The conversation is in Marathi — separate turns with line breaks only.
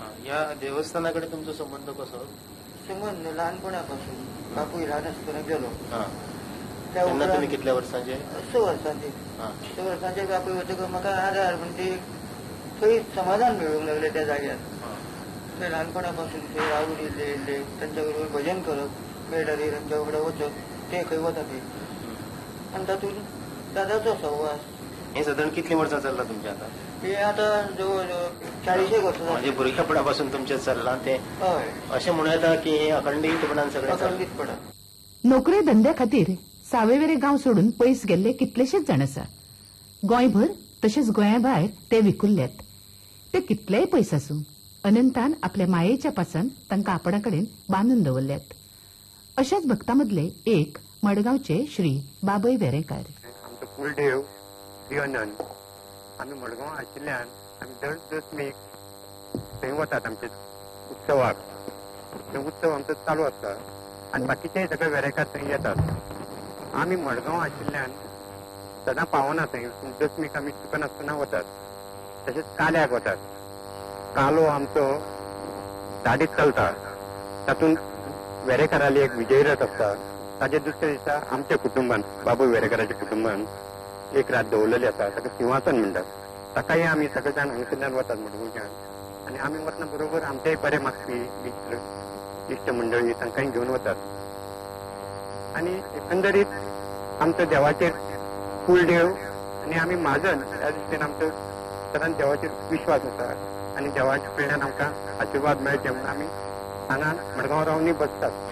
या देवस्थानाकडे तुमचा संबंध कसा?
संबंध लहानपणापासून. बापूय लहान आसतना गेलो. त्या
तुम्ही
उपरांत
कितल्या वर्सांचे?
6 वर्सांचे. 6 वर्सांचे बापूय वतकर म्हाका आधार म्हणजे थंय समाधान मेळूंक लागले त्या जाग्यार. थंय ल्हानपणापासून थंय आवड येयल्ले तांच्या बरोबर भजन करप मेळटाली, तांच्या वांगडा वचप, ते खंय वता ते. आनी तातूंत दादाचो सहवास.
हे साधारण कितली वर्सां चल्ला तुमच्या आता?
हे आता जवळ जवळ 40 वर्सां.
म्हणजे भुरगेपणापासून तुमचे चल्ला ते.
हय.
अशें म्हणूं येता की हे अखंडीतपणान सगळें
अखंडीतपणान.
नोकरे धंद्या खातीर सावेवेरे गांव सोडून पयस गेल्ले कितलेशेच जाण आसा. गोंयभर तशेंच गोंया भायर ते विखुरल्यात. ते कितलेय पयस आसूं अनंतान आपल्या मायेच्या पासान तांकां आपणा कडेन बांदून दवरल्यात. अशाच भक्तां मदले एक मडगांवचे श्री बाबय वेरेंकार.
आमचो कुलदेव श्री अनंत. आमी मडगांव आशिल्ल्यान आमी दर दसमीक थंय वतात आमचे उत्सवाक. ते उत्सव आमचो चालू आसता आनी बाकीचे सगळे वेरेकार थंय येतात. आमी मडगांव आशिल्ल्यान सदां पावना थंय. दसमीक आमी चुकनासतना वतात. तशेंच काल्याक वतात. कालो आमचो धाडीत चलता. तातूंत वेरेकाराली एक विजय रथ आसता. ताजे दुसऱ्या दिसा आमच्या कुटुंबान बाबू वेरेकाराच्या कुटुंबान एक रात दवरलेली आसा. ताका सिंहासन म्हणटात. ताकाय आमी सगळे जाण हांगसरल्यान वतात मडगांवच्यान. आनी आमी वतना बरोबर आमचेय बरे मागपी मित्र इश्ट मंडळी तांकांय घेवन वतात. आनी एकंदरीत आमचो देवाचेर कुलदेव आनी आमी म्हाजन ह्या दृश्टीन आमचो सदांच देवाचेर विश्वास आसा. आनी देवाच्या कडल्यान आमकां आशिर्वाद मेळचे म्हणून आमी हांगा मडगांव रावनी बसतात.